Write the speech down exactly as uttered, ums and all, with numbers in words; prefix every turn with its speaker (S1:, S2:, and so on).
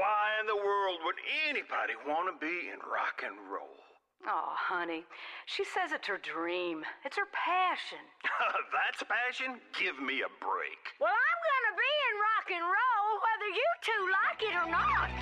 S1: Why in the world would anybody want to be in rock and roll?
S2: Oh, honey, she says it's her dream. It's her passion.
S1: That's passion? Give me a break.
S3: Well, I'm gonna be in rock and roll whether you two like it or not.